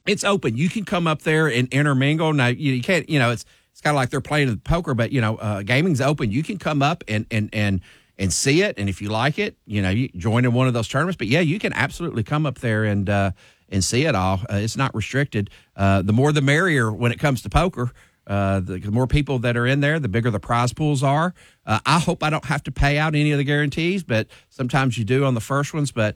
It's open. You can come up there and intermingle. Now, you can't, it's kind of like they're playing poker, but, gaming's open. You can come up and see it. And if you like it, you join in one of those tournaments. But, yeah, you can absolutely come up there and see it all. It's not restricted. The more the merrier when it comes to poker. The more people that are in there, the bigger the prize pools are. I hope I don't have to pay out any of the guarantees, but sometimes you do on the first ones. But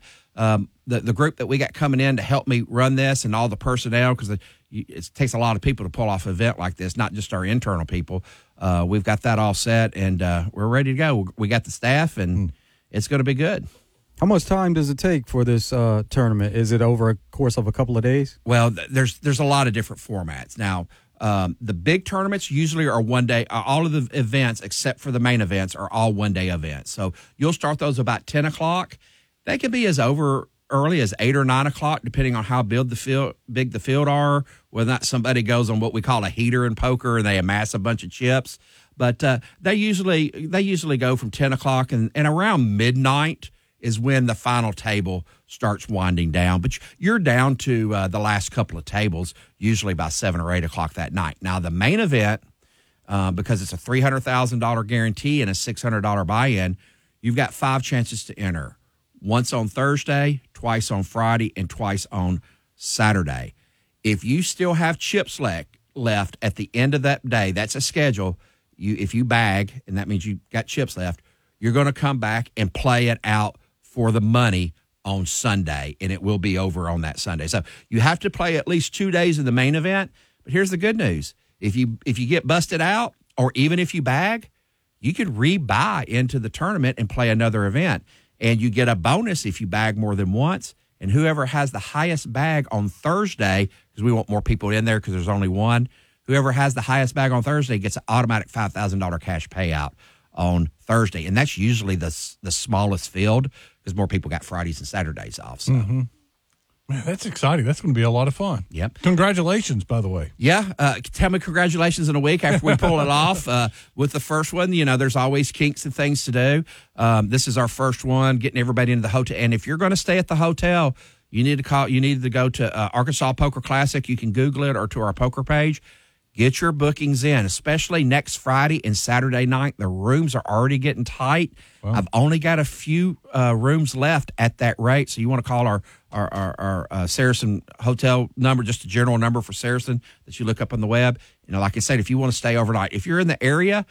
the group that we got coming in to help me run this and all the personnel, because it takes a lot of people to pull off an event like this, not just our internal people. We've got that all set, and we're ready to go. We got the staff, and it's going to be good. How much time does it take for this tournament? Is it over a course of a couple of days? Well, there's a lot of different formats. Now, the big tournaments usually are one day. All of the events, except for the main events, are all one-day events. So you'll start those about 10 o'clock. They can be as early as 8 or 9 o'clock, depending on how big the field are, whether or not somebody goes on what we call a heater in poker and they amass a bunch of chips. But they usually go from 10 o'clock and around midnight is when the final table starts winding down. But you're down to the last couple of tables, usually by 7 or 8 o'clock that night. Now, the main event, because it's a $300,000 guarantee and a $600 buy-in, you've got 5 chances to enter. Once on Thursday, twice on Friday, and twice on Saturday. If you still have chips left at the end of that day, that's a schedule. If you bag, and that means you got chips left, you're going to come back and play it out for the money on Sunday, and it will be over on that Sunday. So you have to play at least 2 days of the main event. But here's the good news. If you get busted out, or even if you bag, you could rebuy into the tournament and play another event. And you get a bonus if you bag more than once. And whoever has the highest bag on Thursday, because we want more people in there because there's only one, whoever has the highest bag on Thursday gets an automatic $5,000 cash payout on Thursday. And that's usually the smallest field because more people got Fridays and Saturdays off. So. Mm-hmm. Man, that's exciting. That's going to be a lot of fun. Yep. Congratulations, by the way. Yeah. Tell me congratulations in a week after we pull it off. With the first one, there's always kinks and things to do. This is our first one, getting everybody into the hotel. And if you're going to stay at the hotel, you need to go to Arkansas Poker Classic. You can Google it, or to our poker page. Get your bookings in, especially next Friday and Saturday night. The rooms are already getting tight. Wow. I've only got a few rooms left at that rate. So you want to call our Saracen hotel number, just a general number for Saracen that you look up on the web. Like I said, if you want to stay overnight, if you're in the area,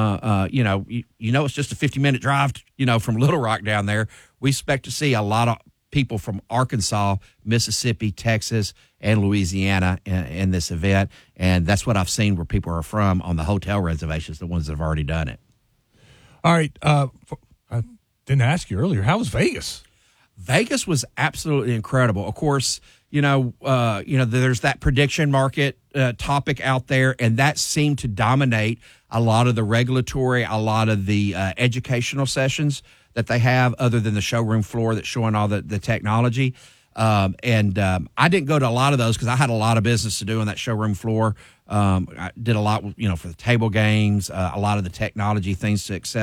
it's just a 50-minute drive, from Little Rock down there. We expect to see a lot of people from Arkansas, Mississippi, Texas, and Louisiana in this event. And that's what I've seen where people are from on the hotel reservations, the ones that have already done it. All right. I didn't ask you earlier. How was Vegas? Vegas was absolutely incredible. Of course, there's that prediction market topic out there, and that seemed to dominate a lot of the regulatory, a lot of the educational sessions that they have, other than the showroom floor that's showing all the technology. I didn't go to a lot of those because I had a lot of business to do on that showroom floor. I did a lot, for the table games, a lot of the technology things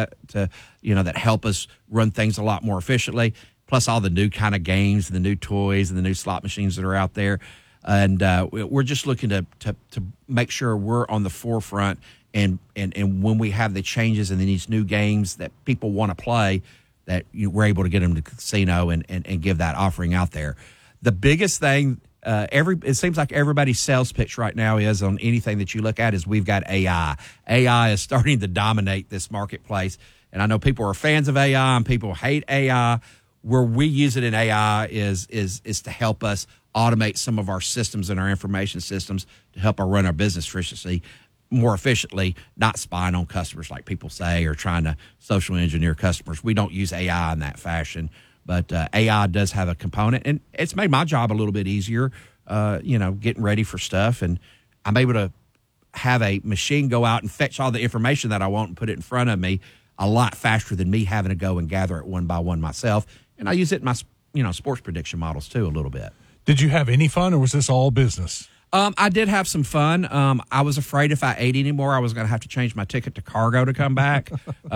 that help us run things a lot more efficiently. Plus all the new kind of games and the new toys and the new slot machines that are out there. And we're just looking to make sure we're on the forefront. And when we have the changes and these new games that people want to play, that we're able to get them to the casino and give that offering out there. The biggest thing, it seems like everybody's sales pitch right now is on anything that you look at is we've got AI. AI is starting to dominate this marketplace. And I know people are fans of AI and people hate AI. Where we use it in AI is to help us automate some of our systems and our information systems to help our run our business more efficiently, not spying on customers like people say or trying to social engineer customers. We don't use AI in that fashion, but AI does have a component, and it's made my job a little bit easier, getting ready for stuff. And I'm able to have a machine go out and fetch all the information that I want and put it in front of me a lot faster than me having to go and gather it one by one myself. And I use it in my, sports prediction models too a little bit. Did you have any fun, or was this all business? I did have some fun. I was afraid if I ate anymore, I was going to have to change my ticket to cargo to come back.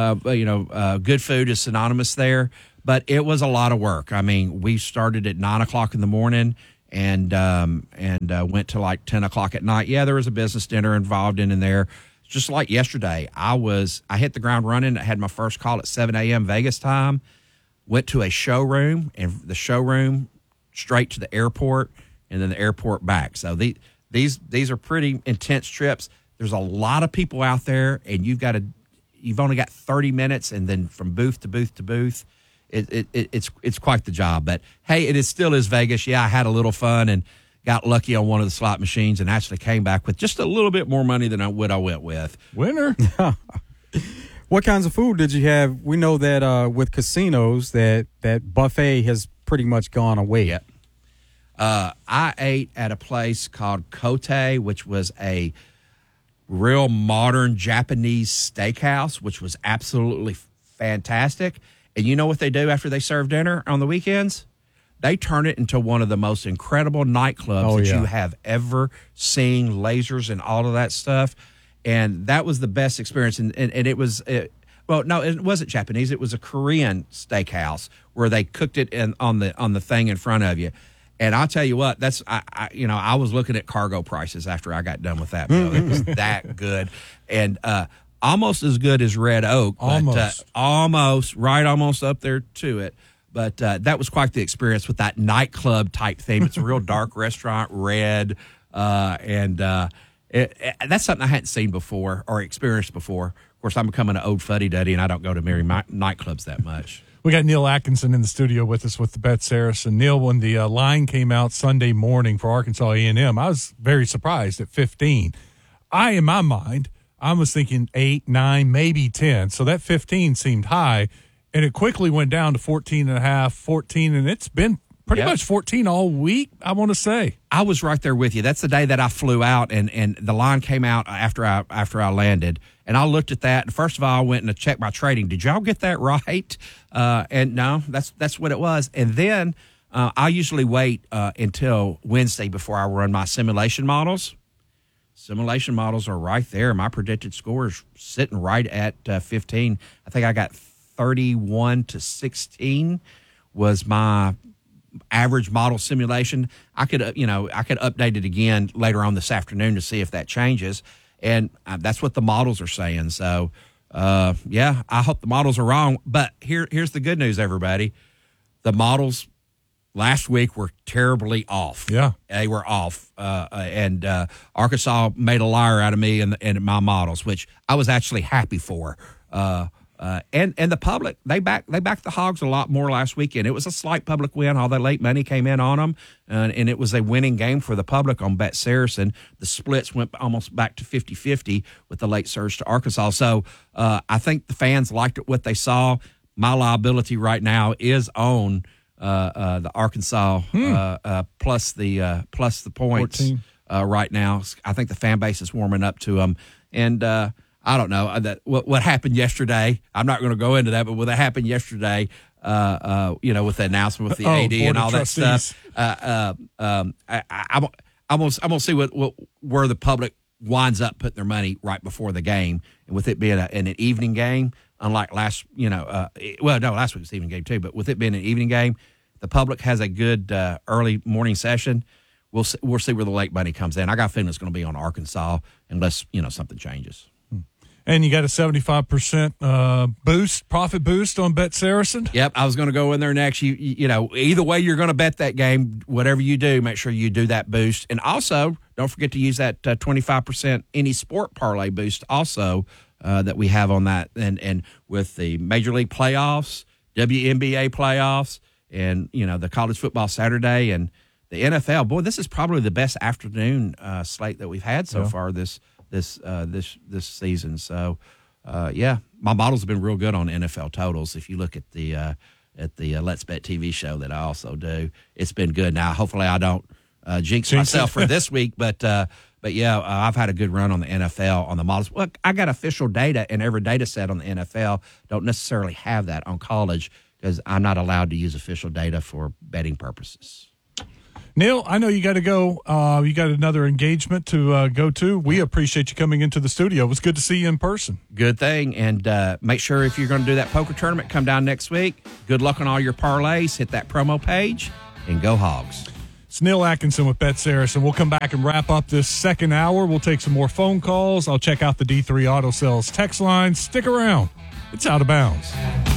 Good food is synonymous there, but it was a lot of work. I mean, we started at 9 o'clock in the morning, and went to like 10 o'clock at night. Yeah, there was a business dinner involved in there. Just like yesterday, I hit the ground running. I had my first call at 7 a.m. Vegas time. Went to a showroom, and the showroom straight to the airport, and then the airport back. So these are pretty intense trips. There's a lot of people out there, and you've only got 30 minutes, and then from booth to booth to booth, it's quite the job. But hey, it still is Vegas. Yeah, I had a little fun and got lucky on one of the slot machines, and actually came back with just a little bit more money than what I went with. Winner. What kinds of food did you have? We know that with casinos that buffet has pretty much gone away. Yep. I ate at a place called Kote, which was a real modern Japanese steakhouse, which was absolutely fantastic. And you know what they do after they serve dinner on the weekends? They turn it into one of the most incredible nightclubs you have ever seen, lasers and all of that stuff. And that was the best experience. And it was, well, no, it wasn't Japanese. It was a Korean steakhouse where they cooked it on the thing in front of you. And I'll tell you what, I was looking at cargo prices after I got done with that meal. It was that good. And almost as good as Red Oak. But, almost up there to it. But that was quite the experience with that nightclub type theme. It's a real dark restaurant, red, and that's something I hadn't seen before or experienced before. Of course, I'm becoming an old fuddy-duddy, and I don't go to merry nightclubs that much. We got Neil Atkinson in the studio with us with the Bet Saracen. Neil, when the line came out Sunday morning for Arkansas A&M, I was very surprised at 15. In my mind, I was thinking 8, 9, maybe 10. So that 15 seemed high, and it quickly went down to 14.5, 14, and it's been pretty much 14 all week, I want to say. I was right there with you. That's the day that I flew out, and the line came out after I landed. And I looked at that, and first of all, I went and checked my trading. Did y'all get that right? And no, that's what it was. And then I usually wait until Wednesday before I run my simulation models. Simulation models are right there. My predicted score is sitting right at 15. I think I got 31 to 16 was my average model simulation. I could update it again later on this afternoon to see if that changes. And that's what the models are saying. So, I hope the models are wrong. But here's the good news, everybody. The models last week were terribly off. Yeah. They were off. And Arkansas made a liar out of me and my models, which I was actually happy for. And the public, they backed the Hogs a lot more last weekend. It was a slight public win. All that late money came in on them, and it was a winning game for the public on Bet Saracen. The splits went almost back to 50-50 with the late surge to Arkansas. So I think the fans liked what they saw. My liability right now is on the Arkansas plus the points right now. I think the fan base is warming up to them, and I don't know what happened yesterday. I'm not going to go into that, but what happened yesterday, with the announcement with the AD and all that stuff, I'm gonna see where the public winds up putting their money right before the game, and with it being an evening game, unlike last week was evening game too, but with it being an evening game, the public has a good early morning session. We'll see where the late money comes in. I got a feeling it's going to be on Arkansas unless something changes. And you got a 75% profit boost on Bet Saracen? Yep, I was going to go in there next. Either way you're going to bet that game, whatever you do, make sure you do that boost. And also, don't forget to use that 25% any sport parlay boost also that we have on that. And with the Major League playoffs, WNBA playoffs, and, the college football Saturday and the NFL. Boy, this is probably the best afternoon slate that we've had so far this season. So, my models have been real good on NFL totals. If you look at the Let's Bet TV show that I also do, it's been good. Now, hopefully, I don't jinx myself for this week, but I've had a good run on the NFL on the models. Look, I got official data in every data set on the NFL. Don't necessarily have that on college because I'm not allowed to use official data for betting purposes. Neil, I know you got to go. You got another engagement to go to. We appreciate you coming into the studio. It was good to see you in person. Good thing. And make sure if you're going to do that poker tournament, come down next week. Good luck on all your parlays. Hit that promo page and go Hogs. It's Neil Atkinson with Bet Saracen. We'll come back and wrap up this second hour. We'll take some more phone calls. I'll check out the D3 Auto Sales text line. Stick around. It's Out of Bounds.